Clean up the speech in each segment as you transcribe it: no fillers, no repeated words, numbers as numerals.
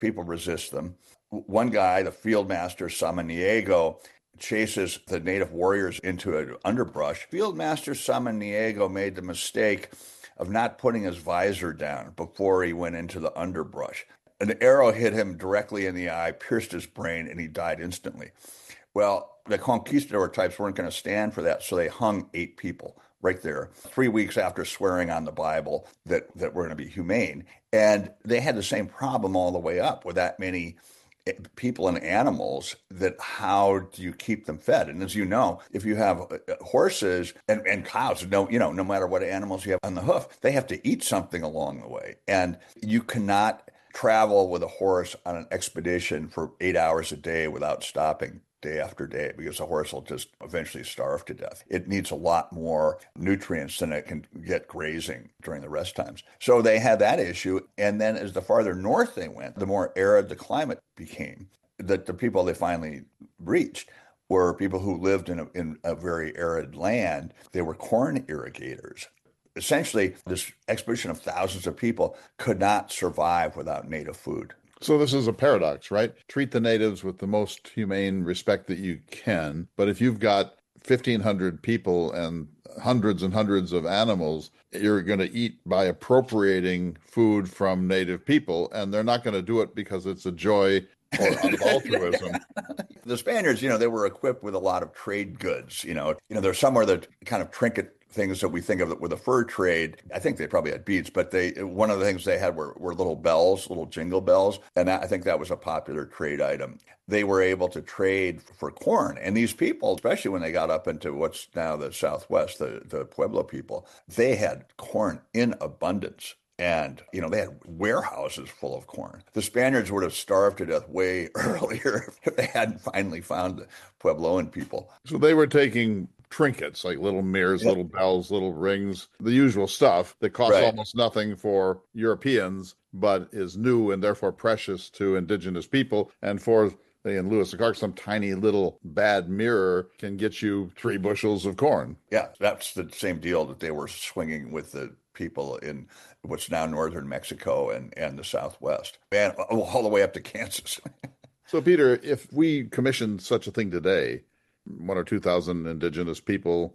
People resist them. One guy, the field master Samaniego, chases the native warriors into an underbrush. Field Master Samaniego made the mistake of not putting his visor down before he went into the underbrush. An arrow hit him directly in the eye, pierced his brain, and he died instantly. Well, the conquistador types weren't going to stand for that, so they hung 8 people right there 3 weeks after swearing on the Bible that we're going to be humane. And they had the same problem all the way up with that many people and animals. That how do you keep them fed? And as you know, if you have horses and cows, no matter what animals you have on the hoof, they have to eat something along the way. And you cannot travel with a horse on an expedition for 8 hours a day without stopping day after day, because the horse will just eventually starve to death. It needs a lot more nutrients than it can get grazing during the rest times. So they had that issue. And then as the farther north they went, the more arid the climate became. That the people they finally reached were people who lived in a very arid land. They were corn irrigators. Essentially, this expedition of thousands of people could not survive without native food. So this is a paradox, right? Treat the natives with the most humane respect that you can. But if you've got 1,500 people and hundreds of animals, you're going to eat by appropriating food from native people. And they're not going to do it because it's a joy or out of altruism. The Spaniards, they were equipped with a lot of trade goods. There's somewhere that kind of trinket things that we think of with the fur trade. I think they probably had beads, but one of the things they had were little bells, little jingle bells. And I think that was a popular trade item. They were able to trade for corn. And these people, especially when they got up into what's now the Southwest, the Pueblo people, they had corn in abundance. And, they had warehouses full of corn. The Spaniards would have starved to death way earlier if they hadn't finally found the Puebloan people. So they were taking trinkets like little mirrors, little bells, little rings, the usual stuff that costs almost nothing for Europeans, but is new and therefore precious to indigenous people. And for in Lewis and Clark, some tiny little bad mirror can get you 3 bushels of corn. Yeah, that's the same deal that they were swinging with the people in what's now northern Mexico and the Southwest, and all the way up to Kansas. So, Peter, if we commissioned such a thing today, 1,000 or 2,000 indigenous people,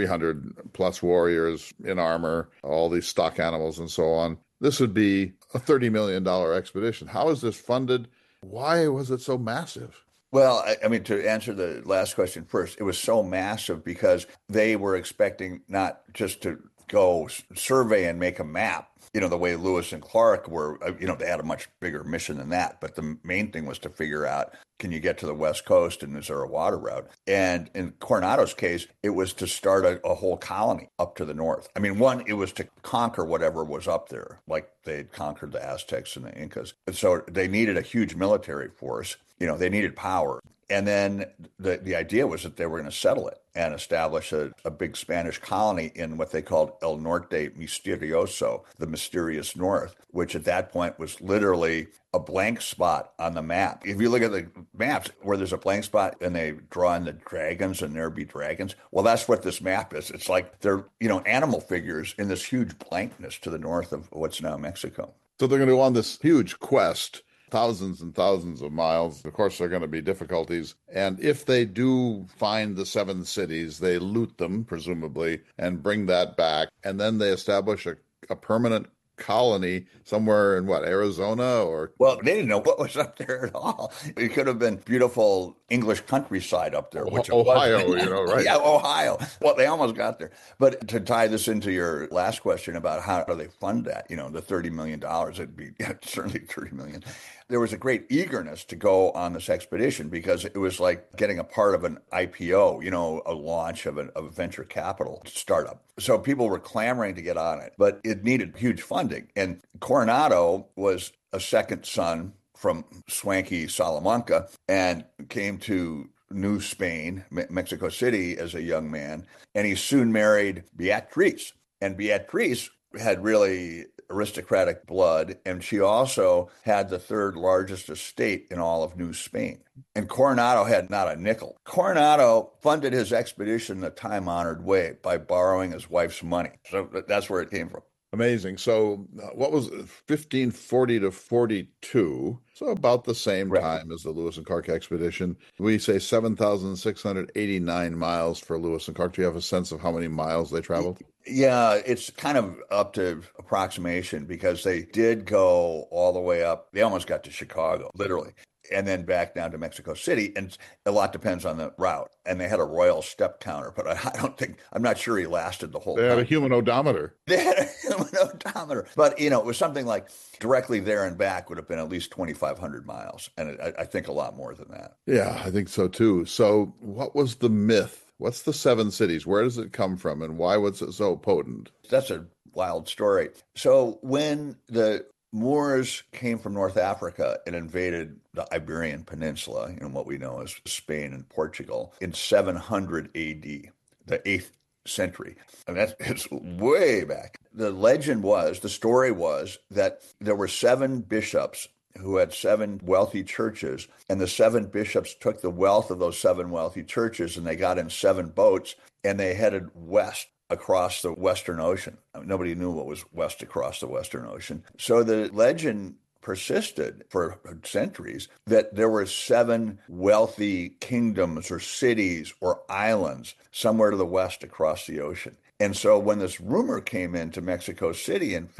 300 plus warriors in armor, all these stock animals and so on, this would be a $30 million expedition. How is this funded? Why was it so massive? Well, I mean, to answer the last question first, it was so massive because they were expecting not just to go survey and make a map, the way Lewis and Clark were, they had a much bigger mission than that. But the main thing was to figure out, can you get to the West Coast and is there a water route? And in Coronado's case, it was to start a whole colony up to the north. I mean, one, it was to conquer whatever was up there, like they'd conquered the Aztecs and the Incas. And so they needed a huge military force. They needed power. And then the idea was that they were going to settle it and establish a big Spanish colony in what they called El Norte Misterioso, the mysterious north, which at that point was literally a blank spot on the map. If you look at the maps where there's a blank spot and they draw in the dragons and there be dragons, well, that's what this map is. It's like they're, animal figures in this huge blankness to the north of what's now Mexico. So they're going to go on this huge quest, thousands and thousands of miles. Of course, there are going to be difficulties. And if they do find the 7 cities, they loot them, presumably, and bring that back. And then they establish a permanent colony somewhere in Arizona or? Well, they didn't know what was up there at all. It could have been beautiful English countryside up there, which Ohio, right? Yeah, Ohio. Well, they almost got there. But to tie this into your last question about how do they fund that, the $30 million, it'd be certainly $30 million. There was a great eagerness to go on this expedition because it was like getting a part of an IPO, a launch of a venture capital startup. So people were clamoring to get on it, but it needed huge funding. And Coronado was a second son from swanky Salamanca and came to New Spain, Mexico City, as a young man. And he soon married Beatriz. And Beatriz had really aristocratic blood, and she also had the 3rd largest estate in all of New Spain. And Coronado had not a nickel. Coronado funded his expedition the time-honored way by borrowing his wife's money. So that's where it came from. Amazing. So, what was it, 1540 to 42? So, about the same Right. time as the Lewis and Clark expedition. We say 7,689 miles for Lewis and Clark. Do you have a sense of how many miles they traveled? Yeah, it's kind of up to approximation because they did go all the way up. They almost got to Chicago, literally, and then back down to Mexico City. And a lot depends on the route. And they had a royal step counter, but I'm not sure he lasted the whole They had a time. human odometer. They had a human odometer, but it was something like directly there and back would have been at least 2,500 miles, and I think a lot more than that. Yeah, I think so too. So, what was the myth? What's the seven cities? Where does it come from, and why was it so potent? That's a wild story. So when the Moors came from North Africa and invaded the Iberian Peninsula, what we know as Spain and Portugal, in 700 AD, the 8th century. And it's way back. The story was that there were seven bishops who had seven wealthy churches, and the seven bishops took the wealth of those seven wealthy churches and they got in seven boats and they headed west across the Western Ocean. Nobody knew what was west across the Western Ocean. So the legend persisted for centuries that there were seven wealthy kingdoms or cities or islands somewhere to the west across the ocean. And so when this rumor came into Mexico City in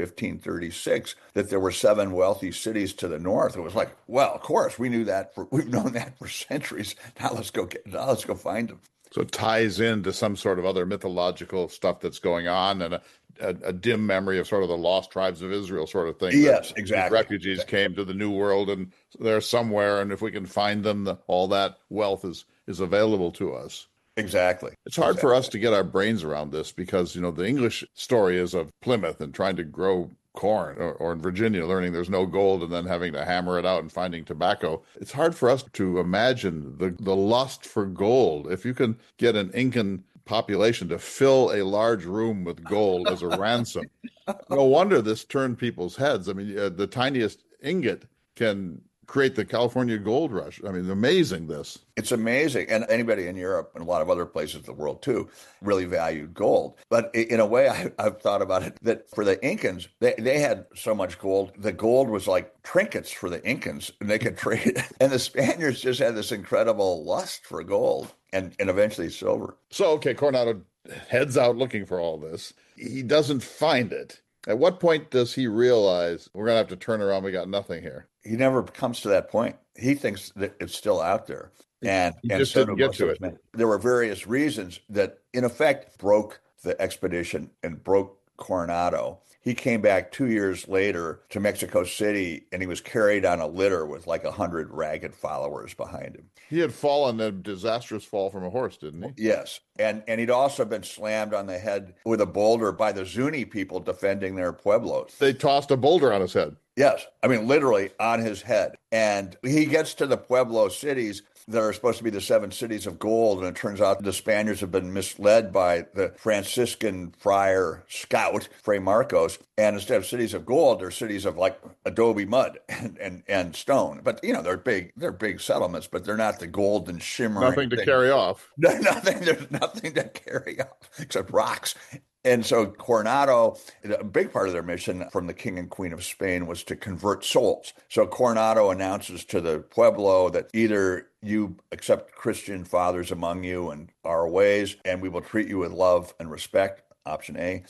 1536 that there were seven wealthy cities to the north, it was like, well, of course, we've known that for centuries. Now let's go find them. So it ties into some sort of other mythological stuff that's going on, and a dim memory of sort of the lost tribes of Israel sort of thing. Yes, exactly. Refugees came to the New World and they're somewhere, and if we can find them, all that wealth is available to us. Exactly. It's hard for us to get our brains around this because, the English story is of Plymouth and trying to grow corn, or in Virginia, learning there's no gold and then having to hammer it out and finding tobacco. It's hard for us to imagine the lust for gold. If you can get an Incan population to fill a large room with gold as a ransom, no wonder this turned people's heads. I mean, the tiniest ingot can create the California gold rush. I mean, amazing this. It's amazing. And anybody in Europe and a lot of other places in the world too really valued gold. But in a way, I've thought about it that for the Incans, they had so much gold. The gold was like trinkets for the Incans and they could trade it. And the Spaniards just had this incredible lust for gold and eventually silver. So, okay, Coronado heads out looking for all this. He doesn't find it. At what point does he realize we're going to have to turn around? We got nothing here. He never comes to that point. He thinks that it's still out there. And he just didn't get to it. There were various reasons that, in effect, broke the expedition and broke Coronado. He came back 2 years later to Mexico City, and he was carried on a litter with like 100 ragged followers behind him. He had fallen a disastrous fall from a horse, didn't he? Yes. And he'd also been slammed on the head with a boulder by the Zuni people defending their pueblos. They tossed a boulder on his head. Yes. I mean, literally on his head. And he gets to the Pueblo cities that are supposed to be the seven cities of gold. And it turns out the Spaniards have been misled by the Franciscan friar scout, Fray Marcos. And instead of cities of gold, they're cities of like adobe mud and stone. But, they're big settlements, but they're not the golden shimmering. Nothing to carry off. There's nothing to carry off except rocks. And so Coronado, a big part of their mission from the King and Queen of Spain was to convert souls. So Coronado announces to the Pueblo that either you accept Christian fathers among you and our ways, and we will treat you with love and respect. Option A.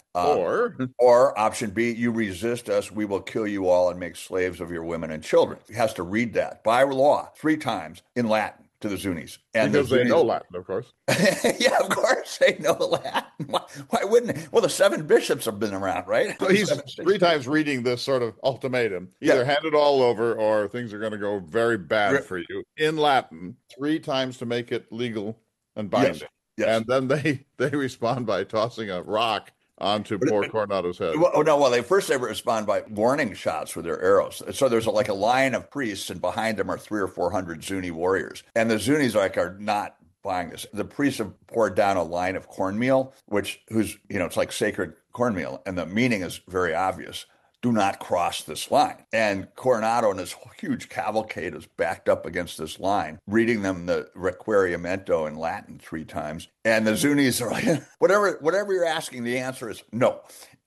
Or option B, you resist us, we will kill you all and make slaves of your women and children. He has to read that by law 3 times in Latin to the Zunis. And because they know Latin, of course. Yeah, of course they know Latin. Why wouldn't they? Well, the 7 bishops have been around, right? So he's 3 times reading this sort of ultimatum. Either hand it all over or things are going to go very bad for you in Latin 3 times to make it legal and binding. Yes. And then they respond by tossing a rock onto poor Coronado's head. Well, they respond by warning shots with their arrows. So there's a line of priests, and behind them are 300 or 400 Zuni warriors. And the Zunis are not buying this. The priests have poured down a line of cornmeal, it's like sacred cornmeal, and the meaning is very obvious. Do not cross this line. And Coronado and his huge cavalcade is backed up against this line, reading them the Requeriamento in Latin 3 times. And the Zunis are like, whatever you're asking, the answer is no.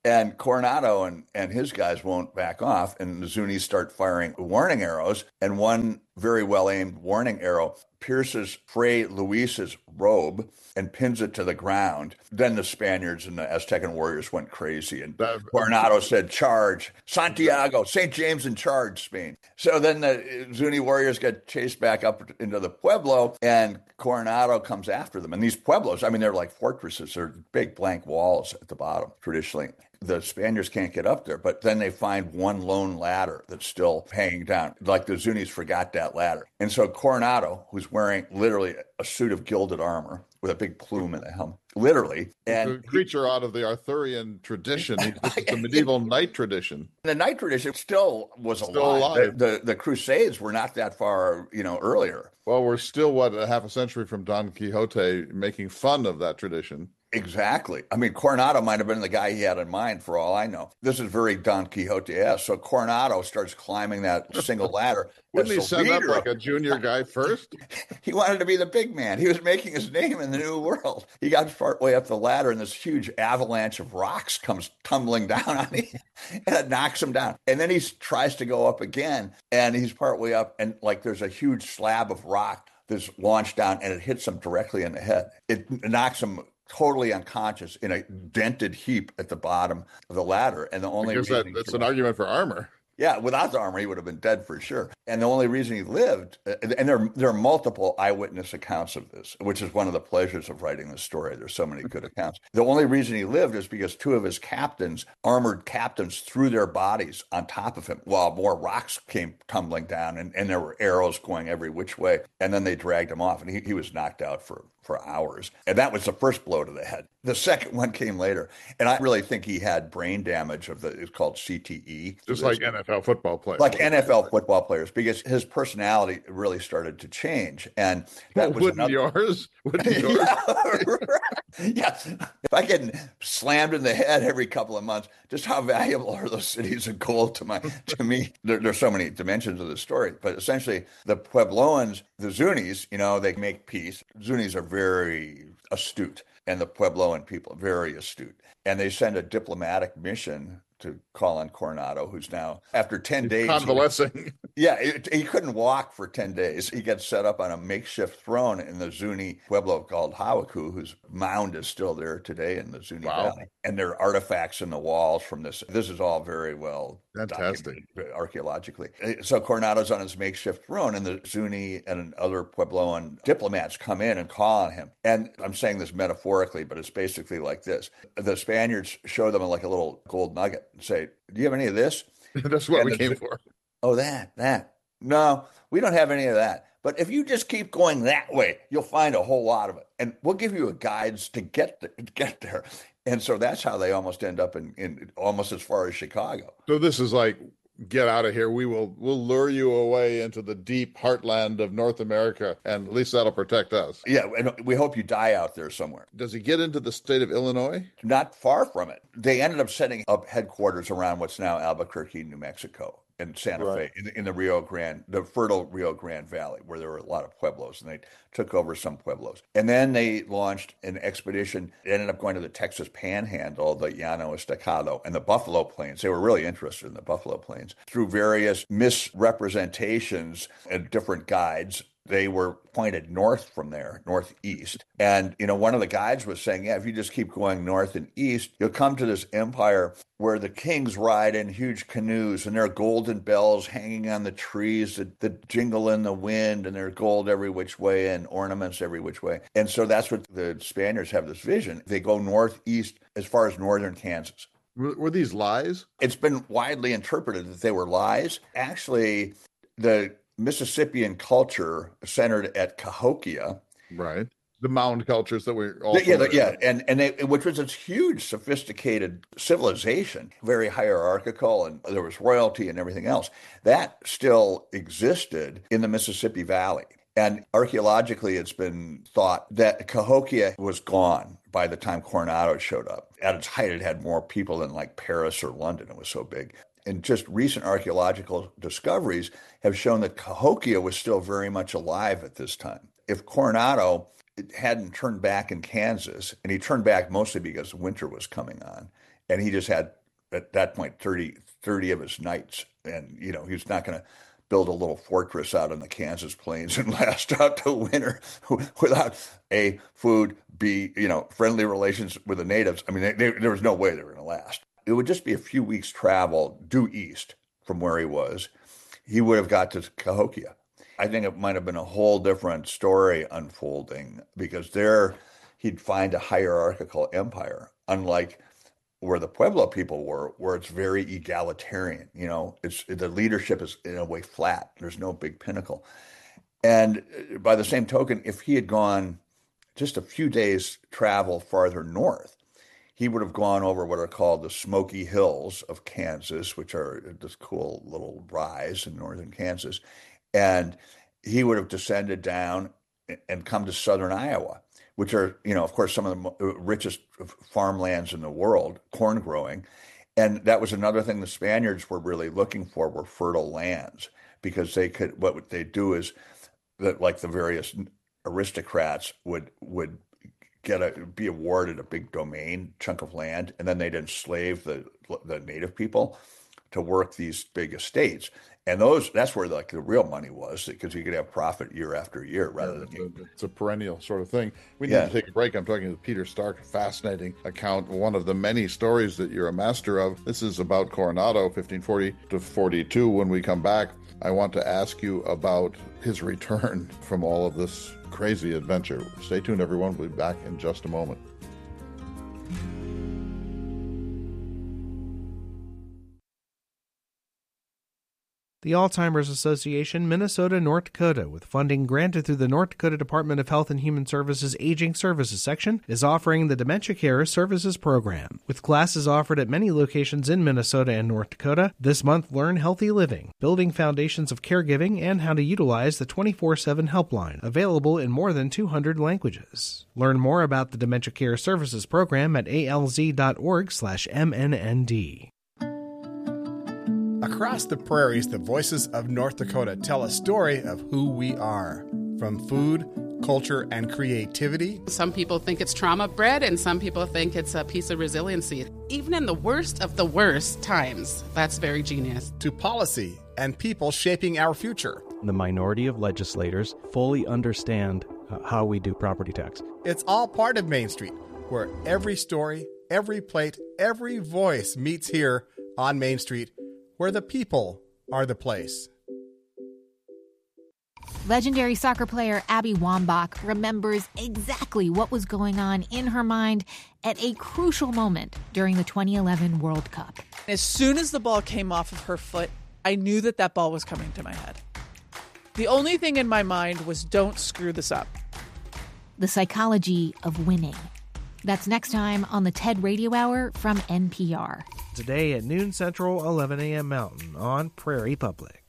And Coronado and his guys won't back off, and the Zunis start firing warning arrows. And one very well aimed warning arrow pierces Fray Luis's robe and pins it to the ground. Then the Spaniards and the Aztecan warriors went crazy, and Coronado said, "Charge, Santiago, St. James in charge, Spain." So then the Zuni warriors get chased back up into the Pueblo, and Coronado comes after them. And these Pueblos, I mean, they're like fortresses. They're big blank walls at the bottom, traditionally. The Spaniards can't get up there, but then they find one lone ladder that's still hanging down. Like the Zunis forgot that ladder. And so Coronado, who's wearing literally a suit of gilded armor with a big plume in the helmet, literally. And a creature out of the Arthurian tradition. This is the medieval knight tradition. The knight tradition still was Still alive. The Crusades were not that far, earlier. Well, we're still, a half a century from Don Quixote making fun of that tradition. Exactly. I mean, Coronado might have been the guy he had in mind, for all I know. This is very Don Quixote-esque. So Coronado starts climbing that single ladder. Wouldn't he set up like a junior guy first? He wanted to be the big man. He was making his name in the new world. He got part way up the ladder, and this huge avalanche of rocks comes tumbling down on him, and it knocks him down. And then he tries to go up again, and he's part way up, and like there's a huge slab of rock that's launched down, and it hits him directly in the head. It knocks him totally unconscious in a dented heap at the bottom of the ladder. And the only reason that's an argument for armor. Yeah, without the armor, he would have been dead for sure. And the only reason he lived, and there are multiple eyewitness accounts of this, which is one of the pleasures of writing this story. There's so many good accounts. The only reason he lived is because two of his captains, armored captains, threw their bodies on top of him while more rocks came tumbling down, and there were arrows going every which way. And then they dragged him off, and he was knocked out for hours. And that was the first blow to the head. The second one came later. And I really think he had brain damage it's called CTE. Just like NFL football players. Like NFL football players, because his personality really started to change. And that was yours? Wouldn't yours? Yeah. If I get slammed in the head every couple of months, just how valuable are those cities of gold to me? There's so many dimensions of the story. But essentially, the Puebloans, the Zunis, they make peace. Zunis are very astute, and the Puebloan people very astute. And they send a diplomatic mission to call on Coronado, who's now, after 10 days... convalescing. He couldn't walk for 10 days. He gets set up on a makeshift throne in the Zuni Pueblo called Hawaku, whose mound is still there today in the Zuni Valley. And there are artifacts in the walls from this. This is all very well fantastic archaeologically. So Coronado's on his makeshift throne, and the Zuni and other Puebloan diplomats come in and call on him. And I'm saying this metaphorically, but it's basically like this. The Spaniards show them like a little gold nugget and say, "Do you have any of this?" That's what we came for. Oh, that. No, we don't have any of that. But if you just keep going that way, you'll find a whole lot of it. And we'll give you guides to get there. And so that's how they almost end up in almost as far as Chicago. So this is like, get out of here. We'll lure you away into the deep heartland of North America, and at least that'll protect us. Yeah, and we hope you die out there somewhere. Does he get into the state of Illinois? Not far from it. They ended up setting up headquarters around what's now Albuquerque, New Mexico, and Santa Fe, in the Rio Grande, the fertile Rio Grande Valley, where there were a lot of pueblos, and they took over some pueblos. And then they launched an expedition. It ended up going to the Texas Panhandle, the Llano Estacado, and the Buffalo Plains. They were really interested in the Buffalo Plains. Through various misrepresentations and different guides, they were pointed north from there, northeast. And, one of the guides was saying, if you just keep going north and east, you'll come to this empire where the kings ride in huge canoes, and there are golden bells hanging on the trees that jingle in the wind, and there's gold every which way and ornaments every which way. And so that's what the Spaniards have, this vision. They go northeast as far as northern Kansas. Were these lies? It's been widely interpreted that they were lies. Actually, the Mississippian culture centered at Cahokia. Right. The mound cultures that we're all and which was this huge, sophisticated civilization, very hierarchical, and there was royalty and everything else. That still existed in the Mississippi Valley. And archaeologically, it's been thought that Cahokia was gone by the time Coronado showed up. At its height, it had more people than like Paris or London. It was so big. And just recent archaeological discoveries have shown that Cahokia was still very much alive at this time. If Coronado hadn't turned back in Kansas, and he turned back mostly because winter was coming on, And he just had, at that point, 30 of his knights. And, he was not going to build a little fortress out in the Kansas plains and last out the winter without A, food, B, friendly relations with the natives. I mean, there was no way they were going to last. It would just be a few weeks travel due east from where he was. He would have got to Cahokia. I think it might have been a whole different story unfolding, because there he'd find a hierarchical empire, unlike where the Pueblo people were, where it's very egalitarian. It's the leadership is in a way flat. There's no big pinnacle. And by the same token, if he had gone just a few days travel farther north, he would have gone over what are called the Smoky Hills of Kansas, which are this cool little rise in northern Kansas. And he would have descended down and come to southern Iowa, which are, of course, some of the richest farmlands in the world, corn growing. And that was another thing the Spaniards were really looking for, were fertile lands, because what they do is that, like, the various aristocrats would be awarded a big domain chunk of land, and then they'd enslave the native people to work these big estates. And that's where the real money was, because you could have profit year after year rather than... It's a perennial sort of thing. We need to take a break. I'm talking to Peter Stark, a fascinating account, one of the many stories that you're a master of. This is about Coronado, 1540 to 42. When we come back, I want to ask you about his return from all of this crazy adventure. Stay tuned, everyone. We'll be back in just a moment. The Alzheimer's Association, Minnesota, North Dakota, with funding granted through the North Dakota Department of Health and Human Services Aging Services section, is offering the Dementia Care Services Program. With classes offered at many locations in Minnesota and North Dakota, this month learn healthy living, building foundations of caregiving, and how to utilize the 24/7 helpline, available in more than 200 languages. Learn more about the Dementia Care Services Program at alz.org/MNND. Across the prairies, the voices of North Dakota tell a story of who we are. From food, culture, and creativity. Some people think it's trauma bred, and some people think it's a piece of resiliency. Even in the worst of the worst times, that's very genius. To policy and people shaping our future. The minority of legislators fully understand how we do property tax. It's all part of Main Street, where every story, every plate, every voice meets here on Main Street, where the people are the place. Legendary soccer player Abby Wambach remembers exactly what was going on in her mind at a crucial moment during the 2011 World Cup. As soon as the ball came off of her foot, I knew that ball was coming to my head. The only thing in my mind was, don't screw this up. The psychology of winning. That's next time on the TED Radio Hour from NPR. Today at noon Central, 11 a.m. Mountain on Prairie Public.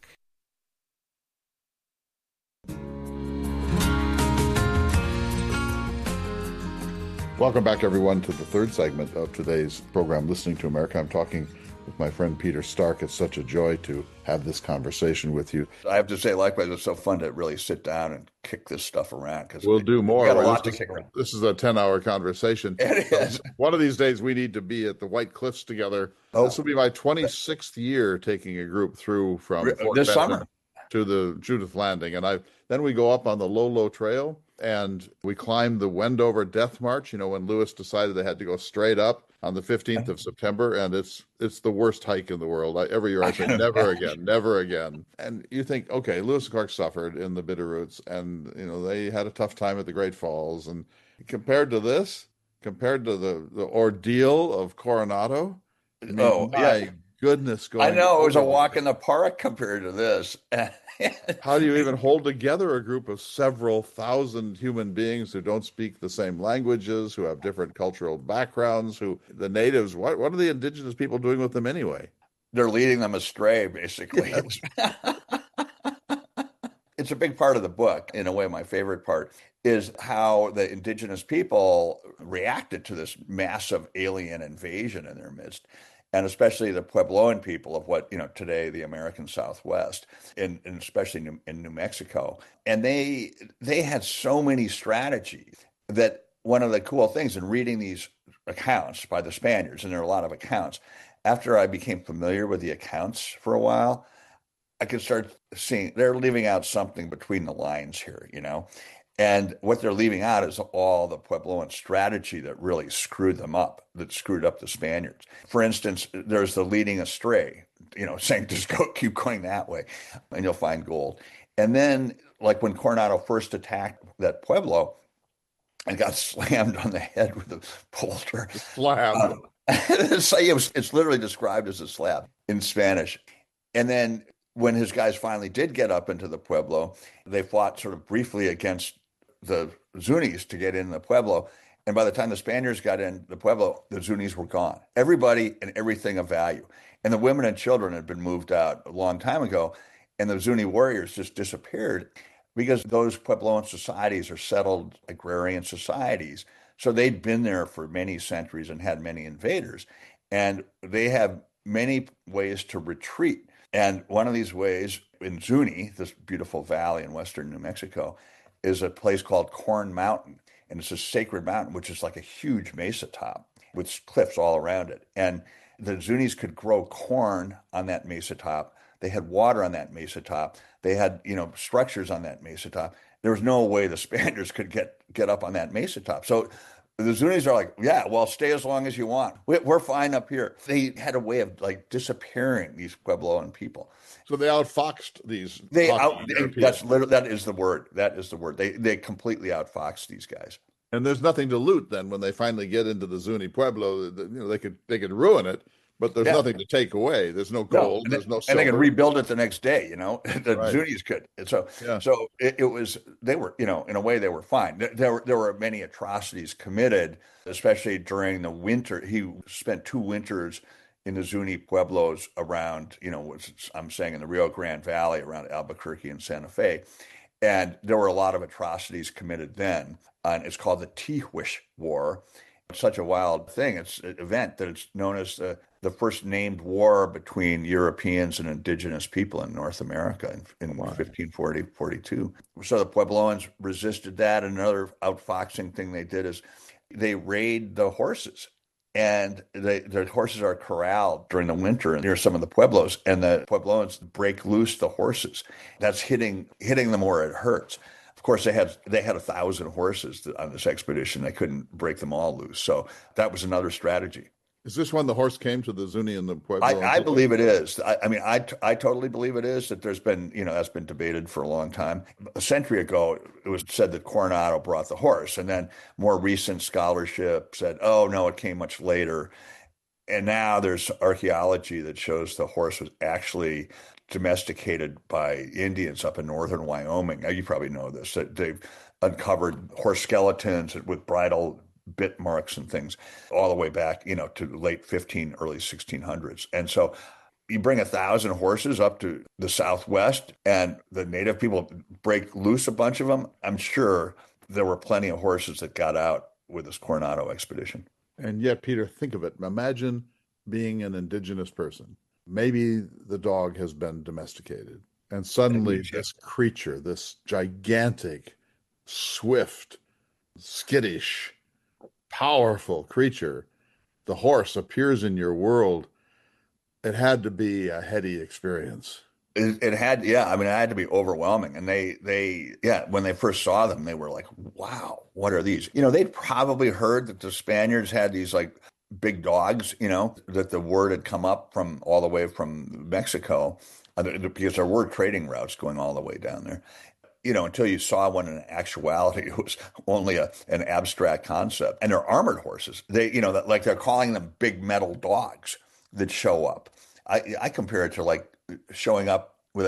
Welcome back, everyone, to the third segment of today's program, Listening to America. I'm talking with my friend Peter Stark. It's such a joy to have this conversation with you. I have to say, likewise, it's so fun to really sit down and kick this stuff around. Because we'll do more. Got a lot to kick around. This is a 10-hour conversation. It is. One of these days, we need to be at the White Cliffs together. Oh. This will be my 26th year taking a group through from Fort this Benton summer to the Judith Landing. And then we go up on the Lolo Trail and we climb the Wendover Death March, when Lewis decided they had to go straight up on the 15th of September. And it's the worst hike in the world. Every year I say, never again, never again. And you think, okay, Lewis and Clark suffered in the Bitterroots and, they had a tough time at the Great Falls. And compared to the ordeal of Coronado, goodness. I know, it was a walk in the park compared to this. How do you even hold together a group of several thousand human beings who don't speak the same languages, who have different cultural backgrounds, the natives, what are the indigenous people doing with them anyway? They're leading them astray, basically. Yes. It's a big part of the book. In a way, my favorite part is how the indigenous people reacted to this massive alien invasion in their midst. And especially the Puebloan people of what, today the American Southwest, and especially in New Mexico. And they had so many strategies that one of the cool things in reading these accounts by the Spaniards, and there are a lot of accounts. After I became familiar with the accounts for a while, I could start seeing they're leaving out something between the lines here, And what they're leaving out is all the Puebloan strategy that really screwed them up, that screwed up the Spaniards. For instance, there's the leading astray, saying just keep going that way and you'll find gold. And then, like when Coronado first attacked that Pueblo and got slammed on the head with a boulder. Slab. It's literally described as a slab in Spanish. And then when his guys finally did get up into the Pueblo, they fought sort of briefly against the Zunis to get in the Pueblo. And by the time the Spaniards got in the Pueblo, the Zunis were gone. Everybody and everything of value. And the women and children had been moved out a long time ago. And the Zuni warriors just disappeared because those Puebloan societies are settled agrarian societies. So they'd been there for many centuries and had many invaders. And they have many ways to retreat. And one of these ways in Zuni, this beautiful valley in western New Mexico, is a place called Corn Mountain. And it's a sacred mountain, which is like a huge mesa top with cliffs all around it. And the Zunis could grow corn on that mesa top. They had water on that mesa top. They had, structures on that mesa top. There was no way the Spaniards could get up on that mesa top. So the Zunis are like, yeah, well, stay as long as you want. We're fine up here. They had a way of like disappearing these Puebloan people. So they outfoxed these. That is the word. That is the word. They completely outfoxed these guys. And there's nothing to loot then when they finally get into the Zuni Pueblo. They could ruin it, but there's nothing to take away. There's no gold. There's no silver. And they could rebuild it the next day. The Right. Zunis could. And so it was. They were, in a way, they were fine. There were many atrocities committed, especially during the winter. He spent 2 winters in the Zuni Pueblos around, I'm saying in the Rio Grande Valley around Albuquerque and Santa Fe. And there were a lot of atrocities committed then. And it's called the Tihuish War. It's such a wild thing. It's an event that it's known as the first named war between Europeans and indigenous people in North America in 1542. So the Puebloans resisted that. Another outfoxing thing they did is they raid the horses. And the horses are corralled during the winter near some of the pueblos, and the Puebloans break loose the horses. That's hitting them where it hurts. Of course, they had 1,000 horses on this expedition. They couldn't break them all loose. So that was another strategy. Is this when the horse came to the Zuni and the Pueblo? I believe it is. I totally believe it is. That there's been, that's been debated for a long time. A century ago, it was said that Coronado brought the horse, and then more recent scholarship said, oh no, it came much later. And now there's archaeology that shows the horse was actually domesticated by Indians up in northern Wyoming. Now you probably know this. That they've uncovered horse skeletons with bridle bit marks and things all the way back, to the late early 1600s. And so you bring 1,000 horses up to the Southwest and the native people break loose a bunch of them. I'm sure there were plenty of horses that got out with this Coronado expedition. And yet, Peter, think of it. Imagine being an indigenous person. Maybe the dog has been domesticated, and suddenly this creature, this gigantic, swift, skittish, powerful creature, the horse, appears in your world. It had to be a heady experience. It had, it had to be overwhelming. And they when they first saw them, they were like, wow, what are these? They'd probably heard that the Spaniards had these like big dogs, that the word had come up from all the way from Mexico, because there were trading routes going all the way down there. Until you saw one in actuality, it was only an abstract concept. And they're armored horses. Like they're calling them big metal dogs that show up. I compare it to like showing up with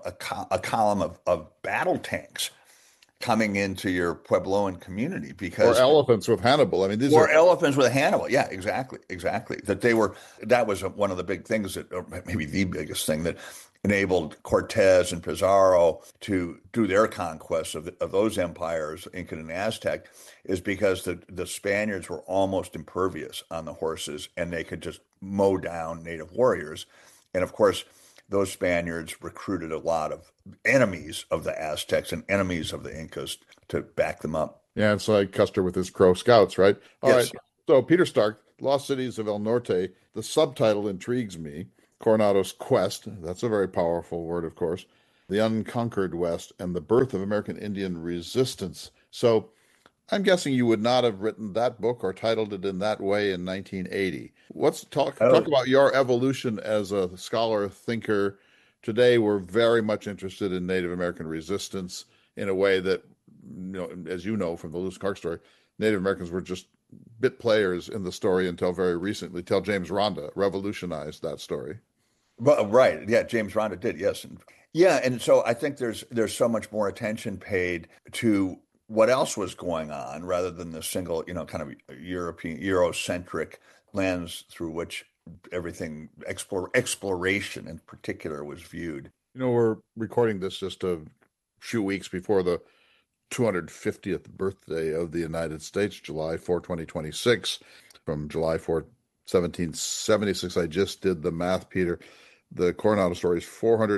a column of battle tanks coming into your Puebloan community, because or elephants with Hannibal. Elephants with Hannibal. Yeah, exactly. That was one of the big things or maybe the biggest thing that enabled Cortez and Pizarro to do their conquests of those empires, Incan and Aztec, is because the Spaniards were almost impervious on the horses, and they could just mow down native warriors. And of course, those Spaniards recruited a lot of enemies of the Aztecs and enemies of the Incas to back them up. Yeah, it's like Custer with his Crow Scouts, right? All yes. right. So, Peter Stark, Lost Cities of El Norte, the subtitle intrigues me. Coronado's Quest, that's a very powerful word, of course. The Unconquered West and the Birth of American Indian Resistance. So, I'm guessing you would not have written that book or titled it in that way in 1980. Let's talk about your evolution as a scholar, thinker. Today, we're very much interested in Native American resistance in a way that, as you know from the Lewis and Clark story, Native Americans were just bit players in the story until very recently, till James Rhonda revolutionized that story. Well, right. Yeah, James Rhonda did. Yes. And so I think there's so much more attention paid to what else was going on rather than the single, kind of Eurocentric lens through which everything exploration in particular was viewed. We're recording this just a few weeks before the 250th birthday of the United States, July 4, 2026. From July 4, 1776, I just did the math, Peter. The Coronado story is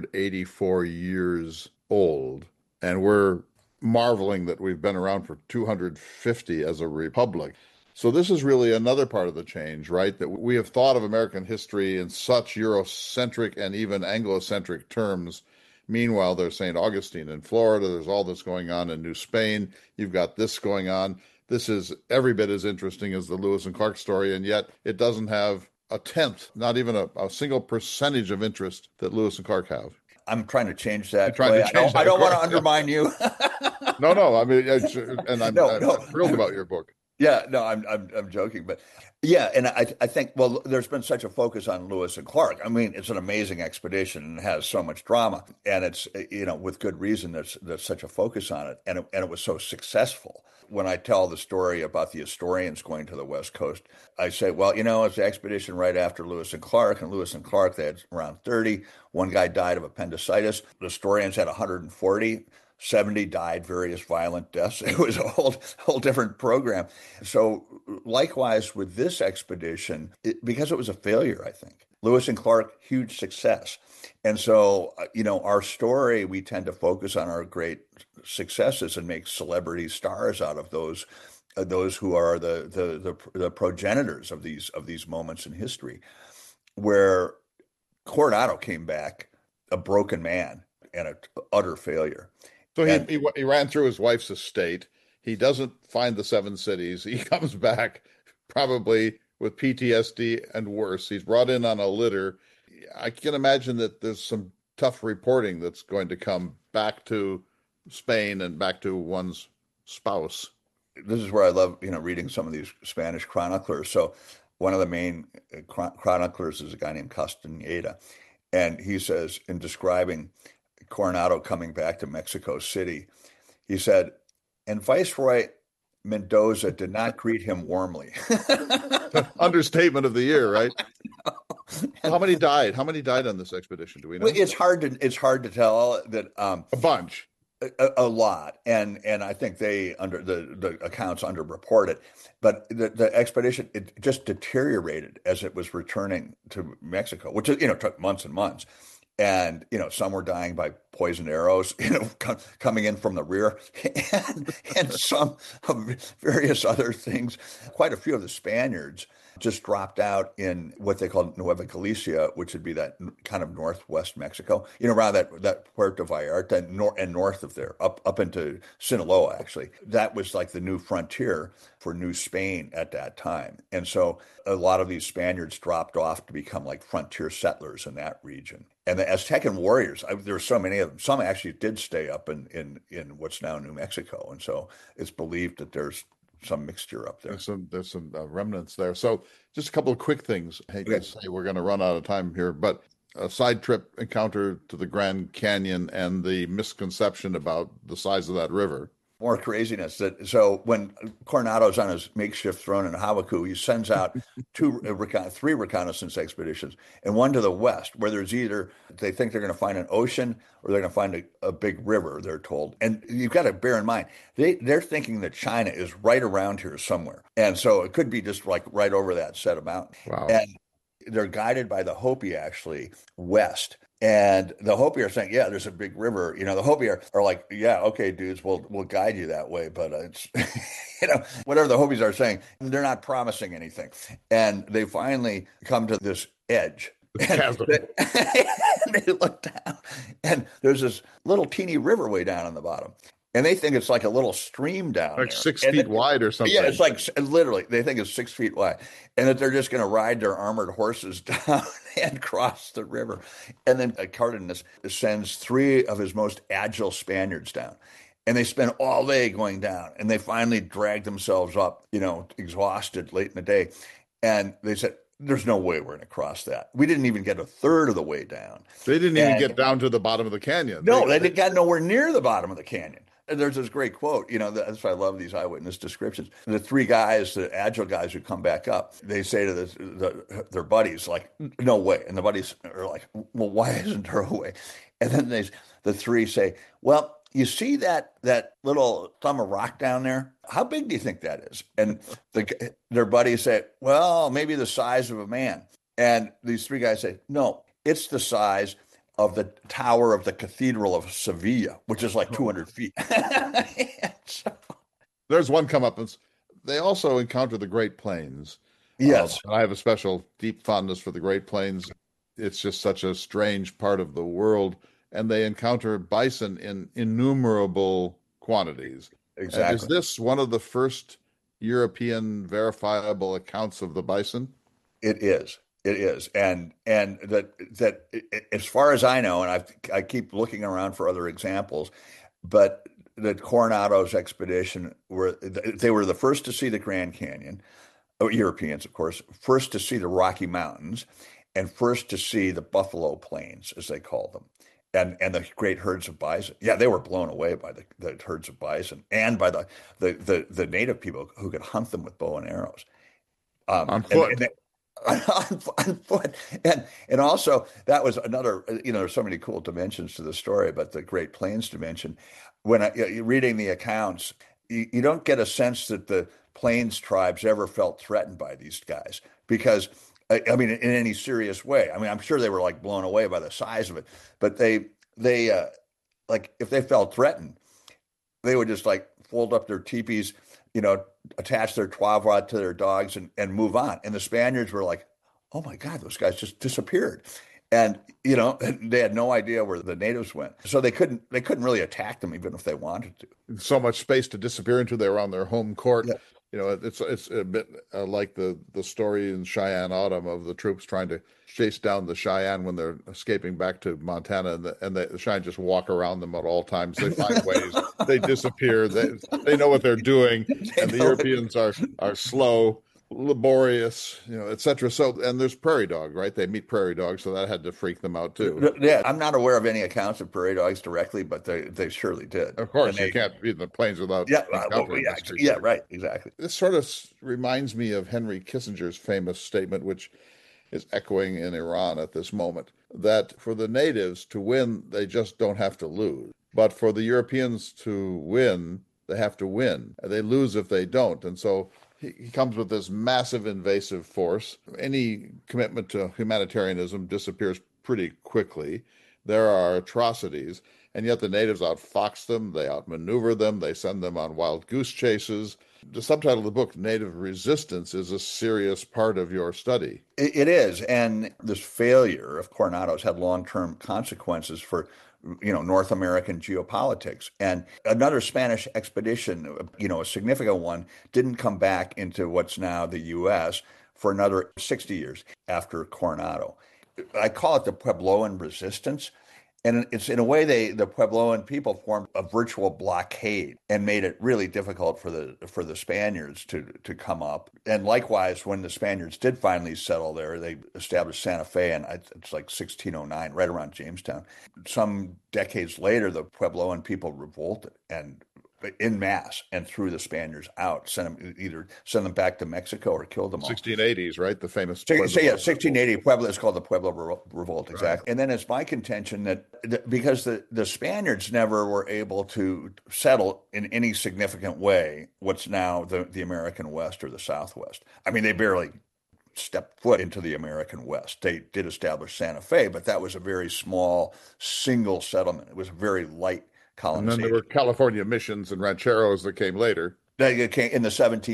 484 years old, and we're marveling that we've been around for 250 as a republic. So this is really another part of the change, right? That we have thought of American history in such Eurocentric and even Anglo-centric terms. Meanwhile, there's St. Augustine in Florida. There's all this going on in New Spain. You've got this going on. This is every bit as interesting as the Lewis and Clark story, and yet it doesn't have a tenth, not even a single percentage of interest that Lewis and Clark have. I'm trying to change that. I don't want to undermine you. No. I mean, I'm thrilled about your book. Yeah, no, I'm joking, but yeah, and I think, well, there's been such a focus on Lewis and Clark. I mean, it's an amazing expedition and has so much drama, and it's with good reason there's such a focus on it, and it was so successful. When I tell the story about the Astorians going to the West Coast, I say, well, it's the expedition right after Lewis and Clark, and Lewis and Clark, they had around 30. One guy died of appendicitis. The Astorians had 140. 70 died various violent deaths. It was a whole different program. So likewise with this expedition, because it was a failure, I think. Lewis and Clark, huge success. And so, our story, we tend to focus on our great successes and make celebrity stars out of those who are the progenitors of these moments in history, where Coronado came back a broken man and an utter failure. So he ran through his wife's estate. He doesn't find the seven cities. He comes back probably with PTSD and worse. He's brought in on a litter. I can imagine that there's some tough reporting that's going to come back to Spain and back to one's spouse. This is where I love, reading some of these Spanish chroniclers. So one of the main chroniclers is a guy named Castañeda. And he says, in describing Coronado coming back to Mexico City, he said, and Viceroy Mendoza did not greet him warmly. Understatement of the year, right? How many died? How many died on this expedition? Do we know? Well, it's hard to tell that. A bunch. A lot, and I think they the accounts underreported, but the expedition, it just deteriorated as it was returning to Mexico, which took months and months. And, some were dying by poisoned arrows, coming in from the rear, and some of various other things. Quite a few of the Spaniards just dropped out in what they call Nueva Galicia, which would be that kind of northwest Mexico, around that Puerto Vallarta and north of there, up into Sinaloa, actually. That was like the new frontier for New Spain at that time. And so a lot of these Spaniards dropped off to become like frontier settlers in that region. And the Aztecan warriors, there were so many of them. Some actually did stay up in what's now New Mexico. And so it's believed that there's some mixture up there. There's some remnants there. So just a couple of quick things. I hate to say we're going to run out of time here, but a side trip encounter to the Grand Canyon and the misconception about the size of that river. More craziness. So when Coronado's on his makeshift throne in Havaku, he sends out three reconnaissance expeditions, and one to the west, where there's either they think they're going to find an ocean or they're going to find a big river, they're told. And you've got to bear in mind, they're thinking that China is right around here somewhere. And so it could be just like right over that set of mountains. Wow. And they're guided by the Hopi, actually, west. And the Hopi are saying, yeah, there's a big river. The Hopi are like, yeah, okay, dudes, we'll guide you that way. But it's, whatever the Hopis are saying, they're not promising anything. And they finally come to this edge. And they look down, and there's this little teeny river way down on the bottom. And they think it's like a little stream down like there. 6 feet wide or something. Yeah, it's like literally, they think it's 6 feet wide. And that they're just going to ride their armored horses down and cross the river. And then Cardenas sends 3 of his most agile Spaniards down. And they spend all day going down. And they finally drag themselves up, exhausted late in the day. And they said, there's no way we're going to cross that. We didn't even get a third of the way down. They didn't even get down to the bottom of the canyon. No, they got nowhere near the bottom of the canyon. And there's this great quote, that's why I love these eyewitness descriptions. The 3 guys, the agile guys who come back up, they say to their buddies, like, no way. And the buddies are like, well, why isn't there a way? And then the 3 say, well, you see that little thumb of rock down there? How big do you think that is? And their buddies say, well, maybe the size of a man. And these 3 guys say, no, it's the size of the tower of the Cathedral of Sevilla, which is like 200 feet. There's one comeuppance. They also encounter the Great Plains. Yes. I have a special deep fondness for the Great Plains. It's just such a strange part of the world. And they encounter bison in innumerable quantities. Exactly. Is this one of the first European verifiable accounts of the bison? It is. It is, and that as far as I know, and I keep looking around for other examples, but the Coronado's expedition they were the first to see the Grand Canyon, Europeans, of course, first to see the Rocky Mountains, and first to see the Buffalo Plains, as they called them, and the great herds of bison. Yeah, they were blown away by the herds of bison and by the native people who could hunt them with bow and arrows on foot. On foot. And also that was another, there's so many cool dimensions to the story, but the Great Plains dimension, when reading the accounts, you don't get a sense that the Plains tribes ever felt threatened by these guys because, in any serious way. I'm sure they were like blown away by the size of it, but they like if they felt threatened, they would just like fold up their teepees, attach their 12-rod to their dogs and move on. And the Spaniards were like, oh my God, those guys just disappeared. And, they had no idea where the natives went. So they couldn't really attack them even if they wanted to. So much space to disappear into. They were on their home court. Yeah. It's a bit like the story in Cheyenne Autumn of the troops trying to chase down the Cheyenne when they're escaping back to Montana, and the Cheyenne just walk around them at all times. They find ways. They disappear. They know what they're doing, and the Europeans are slow, laborious, etc. So, and there's prairie dog, right? They meet prairie dogs, so that had to freak them out too. Yeah, I'm not aware of any accounts of prairie dogs directly, but they surely did. Of course, you can't be in the plains without. Yeah, right, exactly. This sort of reminds me of Henry Kissinger's famous statement, which is echoing in Iran at this moment, that for the natives to win, they just don't have to lose. But for the Europeans to win, they have to win. They lose if they don't. And so he comes with this massive invasive force. Any commitment to humanitarianism disappears pretty quickly. There are atrocities, and yet the natives outfox them, they outmaneuver them, they send them on wild goose chases. The subtitle of the book, Native Resistance, is a serious part of your study. It is, and this failure of Coronado's had long-term consequences for North American geopolitics. And another Spanish expedition, a significant one, didn't come back into what's now the U.S. for another 60 years after Coronado. I call it the Puebloan resistance. And it's in a way the Puebloan people formed a virtual blockade and made it really difficult for the Spaniards to come up. And likewise, when the Spaniards did finally settle there, they established Santa Fe, and it's like 1609, right around Jamestown. Some decades later, the Puebloan people revolted and en masse and threw the Spaniards out, send them back to Mexico or killed them all. 1680s, right? The famous. 1680 Pueblo is called the Pueblo Revolt, exactly. Right. And then it's my contention that because the Spaniards never were able to settle in any significant way what's now the American West or the Southwest. They barely stepped foot into the American West. They did establish Santa Fe, but that was a very small, single settlement. It was a very light colonization. And then there were California missions and rancheros that came later. They came in the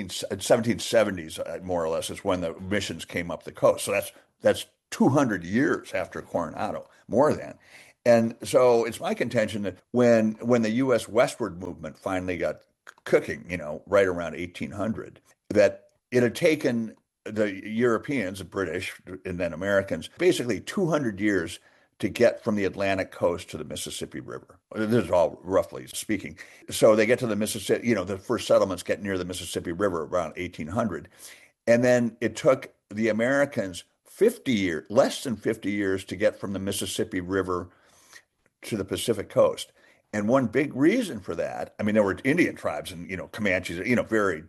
1770s, more or less, is when the missions came up the coast. So that's 200 years after Coronado, more than. And so it's my contention that when the U.S. westward movement finally got cooking, right around 1800, that it had taken the Europeans, the British, and then Americans, basically 200 years to get from the Atlantic coast to the Mississippi River. This is all roughly speaking. So they get to the Mississippi, the first settlements get near the Mississippi River around 1800. And then it took the Americans 50 years, less than 50 years to get from the Mississippi River to the Pacific coast. And one big reason for that, there were Indian tribes and, Comanches, very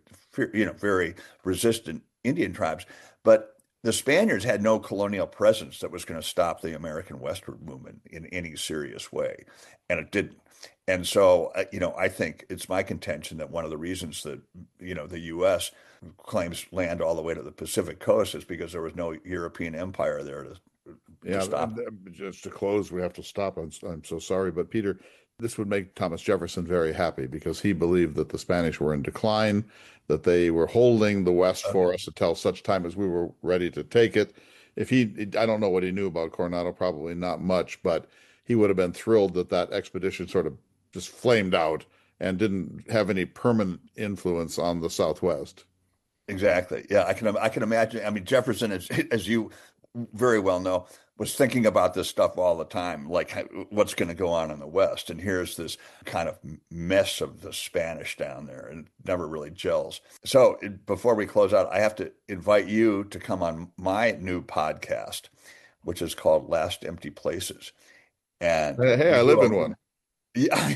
resistant Indian tribes, but the Spaniards had no colonial presence that was going to stop the American westward movement in any serious way, and it didn't. And so, I think it's my contention that one of the reasons that, the U.S. claims land all the way to the Pacific coast is because there was no European empire there to stop. Just to close, we have to stop. I'm so sorry, but Peter, this would make Thomas Jefferson very happy because he believed that the Spanish were in decline, that they were holding the West for us until such time as we were ready to take it. I don't know what he knew about Coronado, probably not much, but he would have been thrilled that expedition sort of just flamed out and didn't have any permanent influence on the Southwest. Exactly. Yeah, I can imagine. Jefferson, as you very well know, was thinking about this stuff all the time, like what's going to go on in the West. And here's this kind of mess of the Spanish down there, and it never really gels. So before we close out, I have to invite you to come on my new podcast, which is called Last Empty Places. And hey, I live in one. Yeah,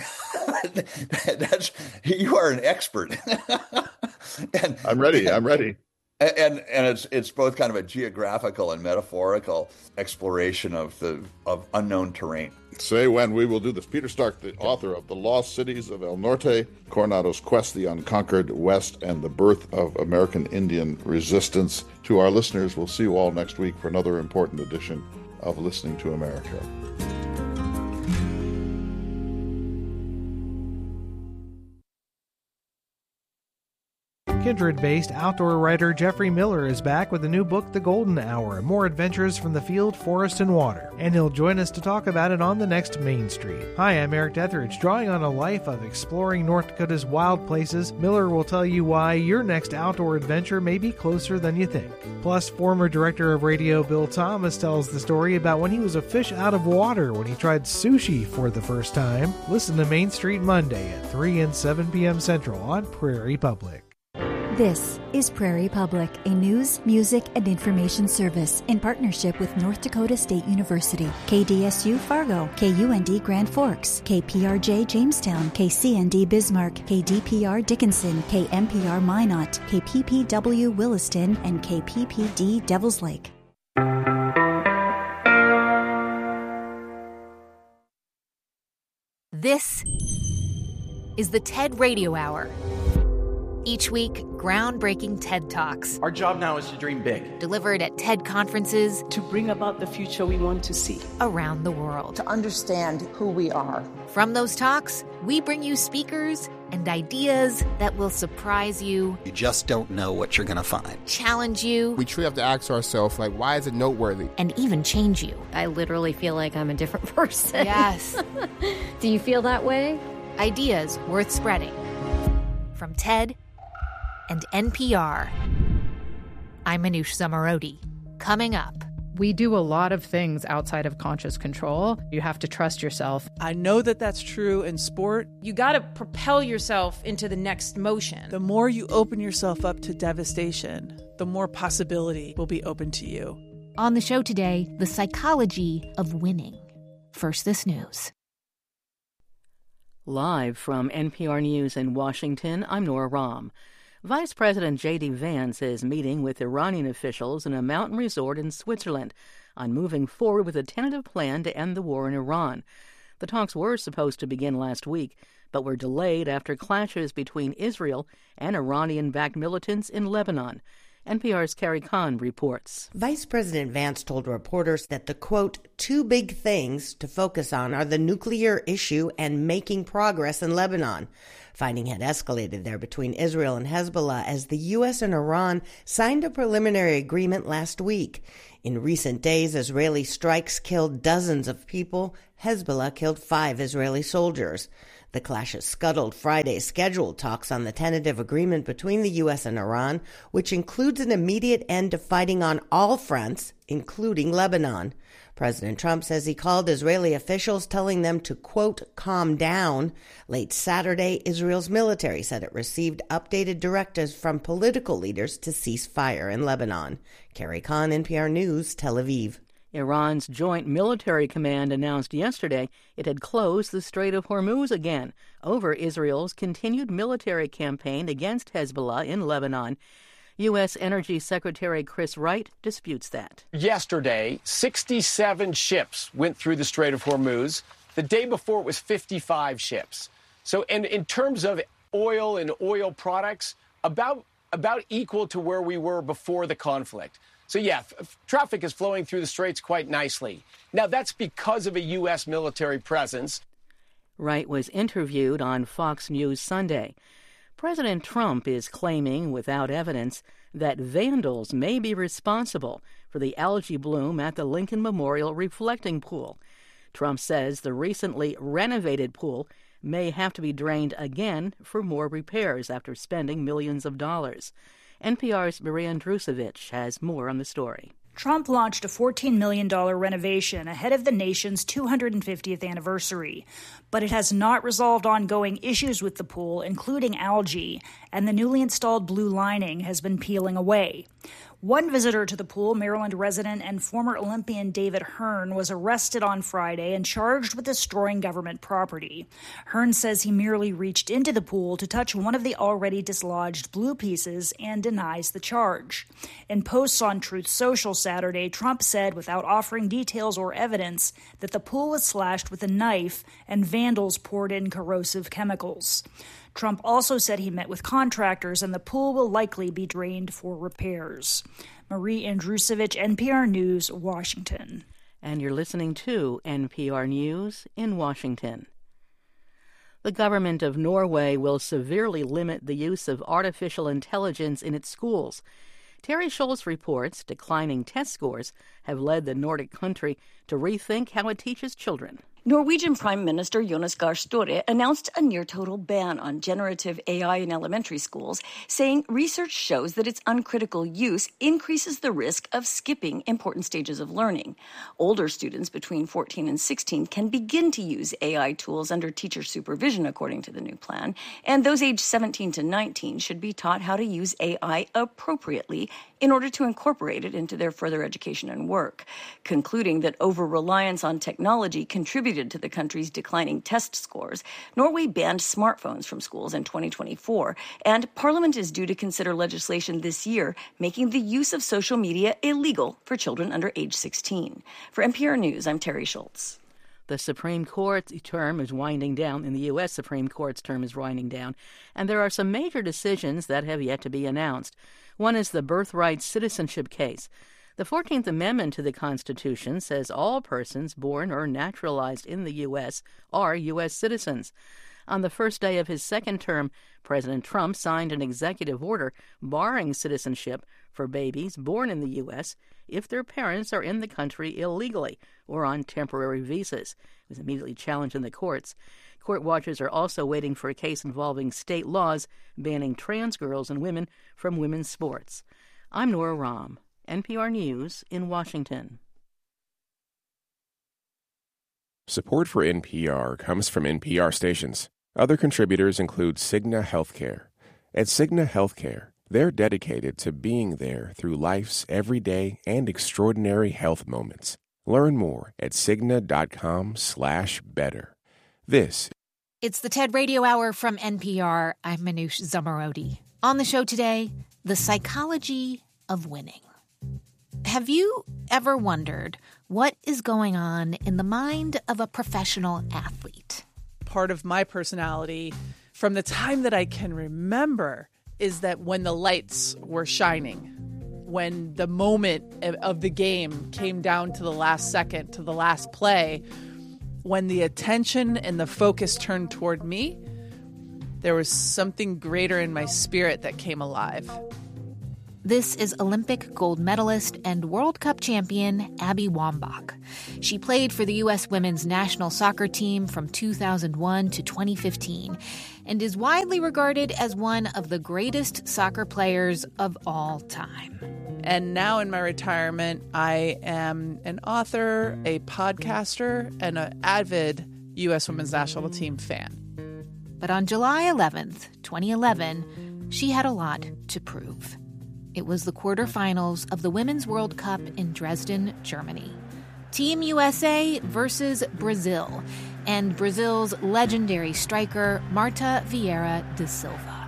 you are an expert. And I'm ready. And it's both kind of a geographical and metaphorical exploration of unknown terrain. Say when we will do this. Peter Stark, the author of The Lost Cities of El Norte, Coronado's Quest, the Unconquered West, and the Birth of American Indian Resistance. To our listeners, we'll see you all next week for another important edition of Listening to America. Kindred-based outdoor writer Jeffrey Miller is back with a new book, The Golden Hour, More Adventures from the Field, Forest, and Water, and he'll join us to talk about it on the next Main Street. Hi, I'm Eric Detheridge. Drawing on a life of exploring North Dakota's wild places, Miller will tell you why your next outdoor adventure may be closer than you think. Plus, former director of radio Bill Thomas tells the story about when he was a fish out of water when he tried sushi for the first time. Listen to Main Street Monday at 3 and 7 p.m. Central on Prairie Public. This is Prairie Public, a news, music, and information service in partnership with North Dakota State University, KDSU Fargo, KUND Grand Forks, KPRJ Jamestown, KCND Bismarck, KDPR Dickinson, KMPR Minot, KPPW Williston, and KPPD Devils Lake. This is the TED Radio Hour. Each week, groundbreaking TED Talks. Our job now is to dream big. Delivered at TED conferences. To bring about the future we want to see. Around the world. To understand who we are. From those talks, we bring you speakers and ideas that will surprise you. You just don't know what you're going to find. Challenge you. We truly have to ask ourselves, why is it noteworthy? And even change you. I literally feel like I'm a different person. Yes. Do you feel that way? Ideas worth spreading. From TED and NPR. I'm Manoush Zomorodi. Coming up. We do a lot of things outside of conscious control. You have to trust yourself. I know that that's true in sport. You got to propel yourself into the next motion. The more you open yourself up to devastation, the more possibility will be open to you. On the show today, the psychology of winning. First, this news. Live from NPR News in Washington, I'm Nora Rahm. Vice President J.D. Vance is meeting with Iranian officials in a mountain resort in Switzerland on moving forward with a tentative plan to end the war in Iran. The talks were supposed to begin last week, but were delayed after clashes between Israel and Iranian-backed militants in Lebanon. NPR's Carrie Kahn reports. Vice President Vance told reporters that the, quote, two big things to focus on are the nuclear issue and making progress in Lebanon. Fighting had escalated there between Israel and Hezbollah as the U.S. and Iran signed a preliminary agreement last week. In recent days, Israeli strikes killed dozens of people. Hezbollah killed 5 Israeli soldiers. The clashes scuttled Friday's scheduled talks on the tentative agreement between the U.S. and Iran, which includes an immediate end to fighting on all fronts, including Lebanon. President Trump says he called Israeli officials telling them to, quote, calm down. Late Saturday, Israel's military said it received updated directives from political leaders to cease fire in Lebanon. Carrie Kahn, NPR News, Tel Aviv. Iran's Joint Military Command announced yesterday it had closed the Strait of Hormuz again over Israel's continued military campaign against Hezbollah in Lebanon. U.S. Energy Secretary Chris Wright disputes that. Yesterday, 67 ships went through the Strait of Hormuz. The day before, it was 55 ships. So, and in terms of oil and oil products, about equal to where we were before the conflict. So, yeah, traffic is flowing through the straits quite nicely. Now, that's because of a U.S. military presence. Wright was interviewed on Fox News Sunday. President Trump is claiming, without evidence, that vandals may be responsible for the algae bloom at the Lincoln Memorial Reflecting Pool. Trump says the recently renovated pool may have to be drained again for more repairs after spending millions of dollars. NPR's Maria Andrusevich has more on the story. Trump launched a $14 million renovation ahead of the nation's 250th anniversary, but it has not resolved ongoing issues with the pool, including algae, and the newly installed blue lining has been peeling away. One visitor to the pool, Maryland resident and former Olympian David Hearn, was arrested on Friday and charged with destroying government property. Hearn says he merely reached into the pool to touch one of the already dislodged blue pieces and denies the charge. In posts on Truth Social Saturday, Trump said, without offering details or evidence, that the pool was slashed with a knife and vandals poured in corrosive chemicals. Trump also said he met with contractors and the pool will likely be drained for repairs. Marie Andrusevich, NPR News, Washington. And you're listening to NPR News in Washington. The government of Norway will severely limit the use of artificial intelligence in its schools. Terry Schultz reports declining test scores have led the Nordic country to rethink how it teaches children. Norwegian Prime Minister Jonas Gahr Støre announced a near-total ban on generative AI in elementary schools, saying research shows that its uncritical use increases the risk of skipping important stages of learning. Older students between 14 and 16 can begin to use AI tools under teacher supervision, according to the new plan, and those aged 17 to 19 should be taught how to use AI appropriately in order to incorporate it into their further education and work. Concluding that over-reliance on technology contributed to the country's declining test scores, Norway banned smartphones from schools in 2024, and Parliament is due to consider legislation this year making the use of social media illegal for children under age 16. For NPR News, I'm Terry Schultz. The Supreme Court's term is winding down, and the U.S. Supreme Court's term is winding down, and there are some major decisions that have yet to be announced. One is the birthright citizenship case. The 14th Amendment to the Constitution says all persons born or naturalized in the U.S. are U.S. citizens. On the first day of his second term, President Trump signed an executive order barring citizenship for babies born in the U.S. if their parents are in the country illegally or on temporary visas. It was immediately challenged in the courts. Court watchers are also waiting for a case involving state laws banning trans girls and women from women's sports. I'm Nora Rahm, NPR News in Washington. Support for NPR comes from NPR stations. Other contributors include Cigna Healthcare. At Cigna Healthcare, they're dedicated to being there through life's everyday and extraordinary health moments. Learn more at Cigna.com/better. It's the TED Radio Hour from NPR. I'm Manoush Zomorodi. On the show today, the psychology of winning. Have you ever wondered what is going on in the mind of a professional athlete? Part of my personality, from the time that I can remember, is that when the lights were shining, when the moment of the game came down to the last second, to the last play, when the attention and the focus turned toward me, there was something greater in my spirit that came alive. This is Olympic gold medalist and World Cup champion Abby Wambach. She played for the U.S. women's national soccer team from 2001 to 2015 and is widely regarded as one of the greatest soccer players of all time. And now in my retirement, I am an author, a podcaster, and an avid U.S. women's national team fan. But on July 11th, 2011, she had a lot to prove. It was the quarterfinals of the Women's World Cup in Dresden, Germany. Team USA versus Brazil, and Brazil's legendary striker, Marta Vieira da Silva.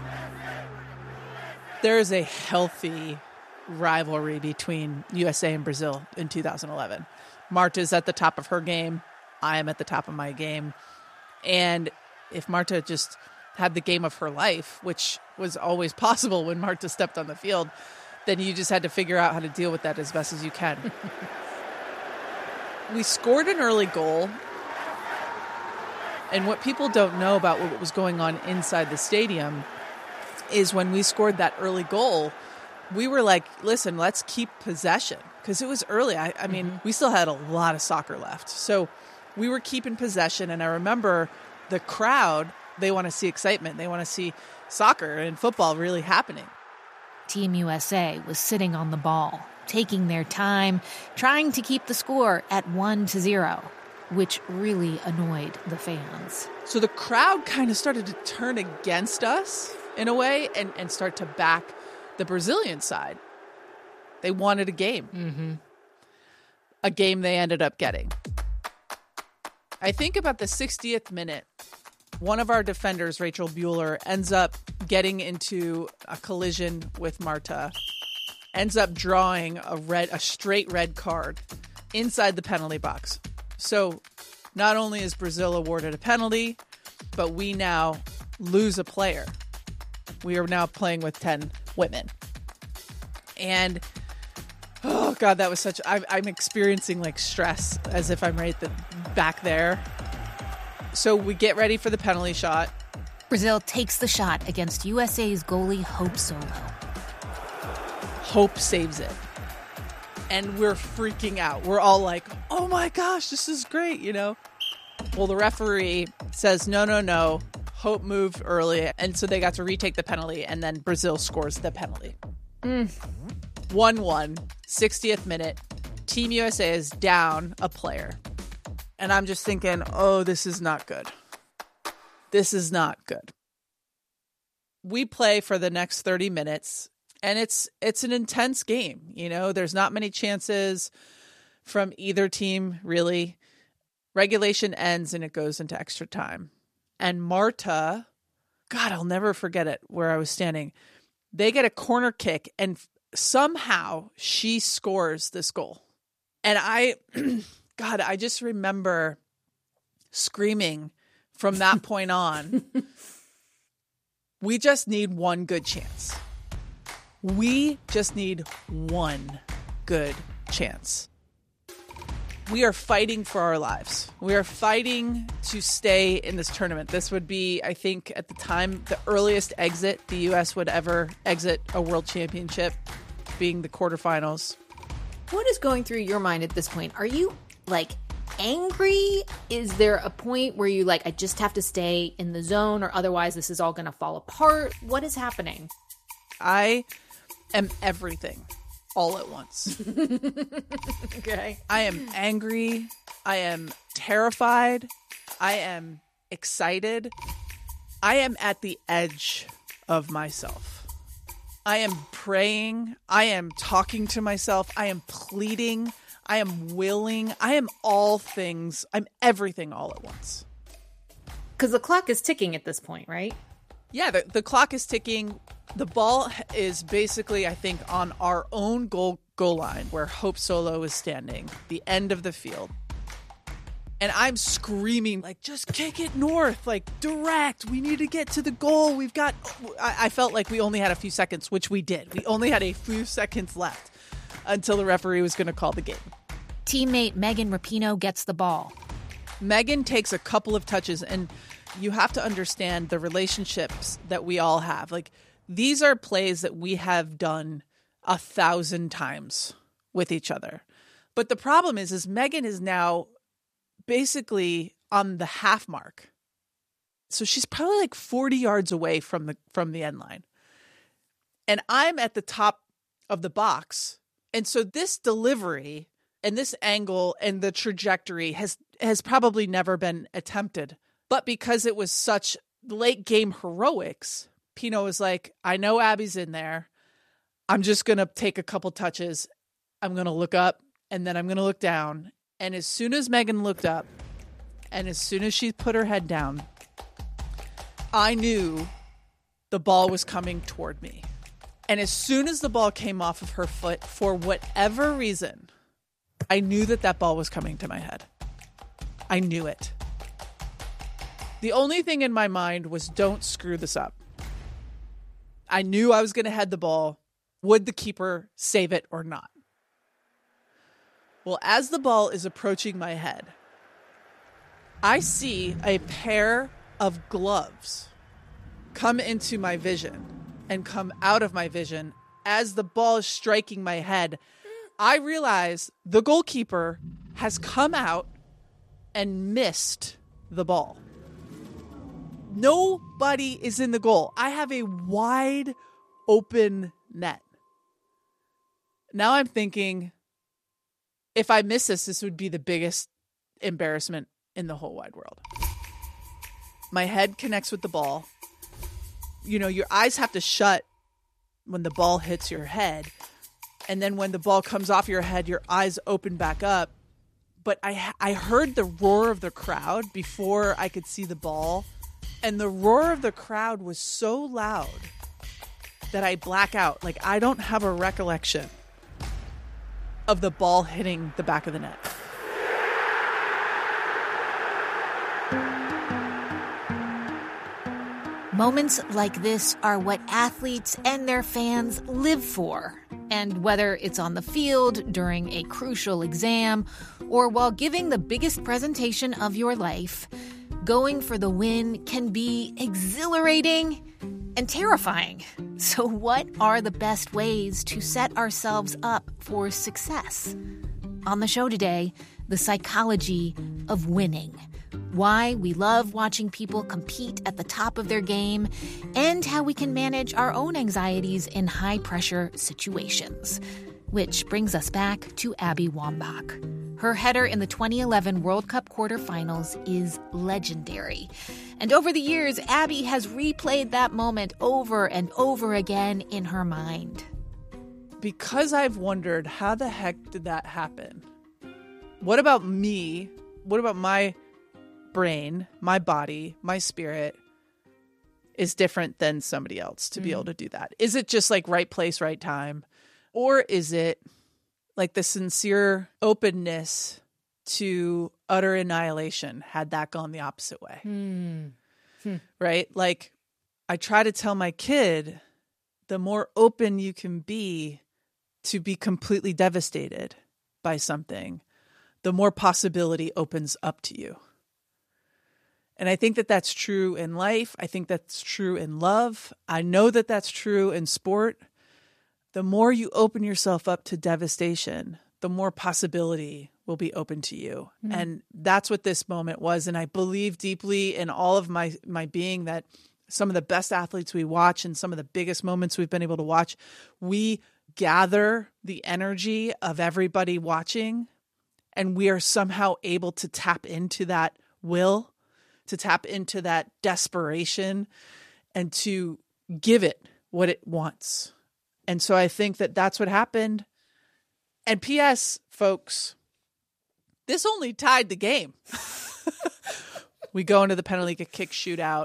There is a healthy rivalry between USA and Brazil in 2011. Marta's at the top of her game. I am at the top of my game. And if Marta just had the game of her life, which was always possible when Marta stepped on the field, then you just had to figure out how to deal with that as best as you can. We scored an early goal. And what people don't know about what was going on inside the stadium is when we scored that early goal, we were like, listen, let's keep possession. Because it was early. I mean, we still had a lot of soccer left. So we were keeping possession. And I remember the crowd, they want to see excitement. They want to see soccer and football really happening. Team USA was sitting on the ball, taking their time, trying to keep the score at 1-0, which really annoyed the fans. So the crowd kind of started to turn against us in a way and start to back the Brazilian side. They wanted a game. Mm-hmm. A game they ended up getting. I think about the 60th minute, one of our defenders, Rachel Bueller, ends up getting into a collision with Marta, ends up drawing a straight red card inside the penalty box. So not only is Brazil awarded a penalty, but we now lose a player. We are now playing with 10 women. And, oh God, that was such... I'm experiencing like stress as if I'm right back there. So we get ready for the penalty shot. Brazil takes the shot against USA's goalie, Hope Solo. Hope saves it. And we're freaking out. We're all like, oh my gosh, this is great, you know? Well, the referee says, no. Hope moved early. And so they got to retake the penalty, and then Brazil scores the penalty. 1-1, 60th minute. Team USA is down a player. And I'm just thinking, oh, this is not good. This is not good. We play for the next 30 minutes, and it's an intense game. You know, there's not many chances from either team, really. Regulation ends, and it goes into extra time. And Marta, God, I'll never forget it, where I was standing. They get a corner kick, and somehow she scores this goal. And God, I just remember screaming from that point on, we just need one good chance. We just need one good chance. We are fighting for our lives. We are fighting to stay in this tournament. This would be, I think, at the time, the earliest exit the U.S. would ever exit a world championship, being the quarterfinals. What is going through your mind at this point? Are you, like, angry? Is there a point where you, like, I just have to stay in the zone or otherwise this is all going to fall apart? What is happening? I am everything all at once. Okay. I am angry. I am terrified. I am excited. I am at the edge of myself. I am praying. I am talking to myself. I am pleading. I am willing. I am all things. I'm everything all at once. Because the clock is ticking at this point, right? Yeah, the clock is ticking. The ball is basically, I think, on our own goal line where Hope Solo is standing, the end of the field. And I'm screaming, like, just kick it north, like, direct. We need to get to the goal. I felt like we only had a few seconds, which we did. We only had a few seconds left until the referee was going to call the game. Teammate Megan Rapinoe gets the ball. Megan takes a couple of touches, and you have to understand the relationships that we all have. Like, these are plays that we have done 1,000 times with each other. But the problem is Megan is now basically on the half mark. So she's probably like 40 yards away from the end line. And I'm at the top of the box. And so this delivery and this angle and the trajectory has probably never been attempted. But because it was such late game heroics, Pino was like, I know Abby's in there. I'm just going to take a couple touches. I'm going to look up and then I'm going to look down. And as soon as Megan looked up and as soon as she put her head down, I knew the ball was coming toward me. And as soon as the ball came off of her foot, for whatever reason, I knew that ball was coming to my head. I knew it. The only thing in my mind was, don't screw this up. I knew I was going to head the ball. Would the keeper save it or not? Well, as the ball is approaching my head, I see a pair of gloves come into my vision and come out of my vision as the ball is striking my head. I realize the goalkeeper has come out and missed the ball. Nobody is in the goal. I have a wide open net. Now I'm thinking, if I miss this would be the biggest embarrassment in the whole wide world. My head connects with the ball. You know, your eyes have to shut when the ball hits your head. And then when the ball comes off your head, your eyes open back up. But I heard the roar of the crowd before I could see the ball. And the roar of the crowd was so loud that I black out. Like, I don't have a recollection of the ball hitting the back of the net. Moments like this are what athletes and their fans live for. And whether it's on the field, during a crucial exam, or while giving the biggest presentation of your life, going for the win can be exhilarating and terrifying. So what are the best ways to set ourselves up for success? On the show today, the psychology of winning. Why we love watching people compete at the top of their game, and how we can manage our own anxieties in high-pressure situations. Which brings us back to Abby Wambach. Her header in the 2011 World Cup quarterfinals is legendary. And over the years, Abby has replayed that moment over and over again in her mind. Because I've wondered, how the heck did that happen? What about me? What about my brain, my body, my spirit is different than somebody else to be able to do that? Is it just like right place, right time? Or is it like the sincere openness to utter annihilation had that gone the opposite way? Right? Like, I try to tell my kid, the more open you can be to be completely devastated by something, the more possibility opens up to you. And I think that that's true in life. I think that's true in love. I know that that's true in sport. The more you open yourself up to devastation, the more possibility will be open to you. And that's what this moment was. And I believe deeply in all of my being that some of the best athletes we watch and some of the biggest moments we've been able to watch, we gather the energy of everybody watching, and we are somehow able to tap into that will, to tap into that desperation, and to give it what it wants. And so I think that that's what happened. And P.S., folks, this only tied the game. We go into the penalty kick shootout.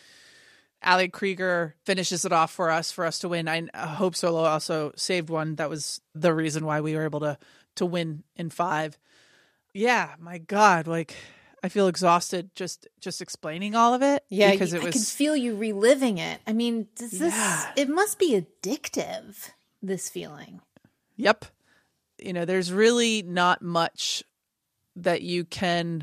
Ali Krieger finishes it off for us to win. I hope Solo also saved one. That was the reason why we were able to win in 5. Yeah, my God, like, I feel exhausted just explaining all of it. Yeah, because I can feel you reliving it. I mean, it must be addictive, this feeling. Yep. There's really not much that you can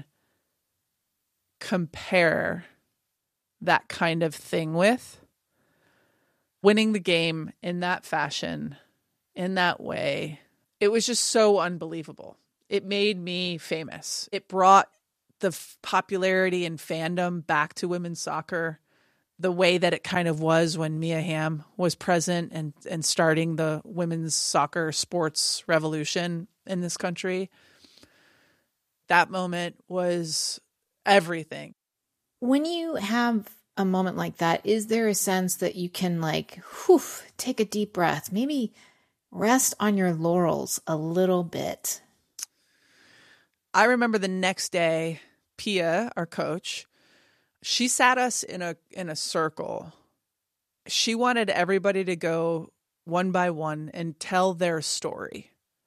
compare that kind of thing with. Winning the game in that fashion, in that way, it was just so unbelievable. It made me famous. It brought the popularity and fandom back to women's soccer the way that it kind of was when Mia Hamm was present and starting the women's soccer sports revolution in this country. That moment was everything. When you have a moment like that, is there a sense that you can take a deep breath, maybe rest on your laurels a little bit? I remember the next day, Pia, our coach, she sat us in a circle. She wanted everybody to go one by one and tell their story.